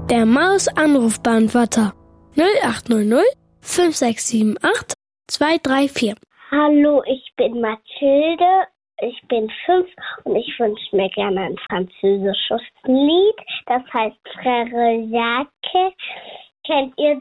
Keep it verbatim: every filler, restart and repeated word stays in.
Der Maus-Anrufbeantworter null acht null null fünf sechs sieben acht zwei drei vier. Hallo, ich bin Mathilde, ich bin fünf und ich wünsche mir gerne ein französisches Lied, das heißt Frère Jacques. Kennt ihr